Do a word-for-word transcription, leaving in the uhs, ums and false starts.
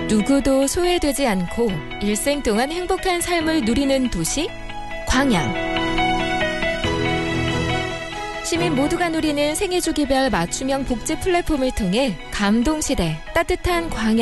누구도 소외되지 않고 일생 동안 행복한 삶을 누리는 도시 광양. 시민 모두가 누리는 생애주기별 맞춤형 복지 플랫폼을 통해 감동시대 따뜻한 광양